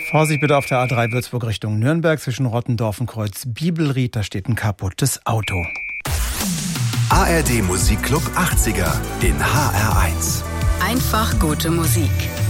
Vorsicht bitte auf der A3 Würzburg Richtung Nürnberg zwischen Rottendorf und Kreuz Bibelried, da steht ein kaputtes Auto. ARD Musikclub 80er in HR1. Einfach gute Musik.